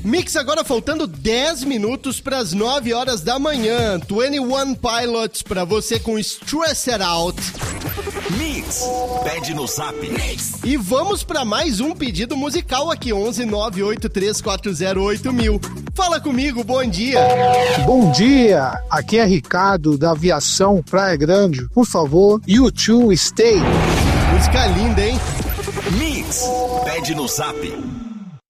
Mix agora faltando 10 minutos para as 9 horas da manhã. 21 Pilots para você com Stress It Out. Mix, pede no Zap. Mix. E vamos para mais um pedido musical aqui, 11983408.000. Fala comigo, bom dia. Bom dia, aqui é Ricardo da Aviação Praia Grande. Por favor, U2 Stay. Música linda, hein? Mix, pede no Zap.